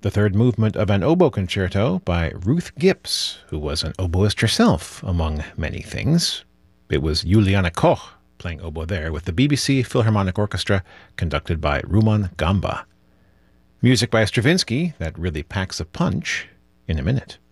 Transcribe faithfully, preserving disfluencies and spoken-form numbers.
The third movement of an oboe concerto by Ruth Gibbs, who was an oboist herself, among many things. It was Juliana Koch playing oboe there with the B B C Philharmonic Orchestra, conducted by Ruman Gamba. Music by Stravinsky that really packs a punch in a minute.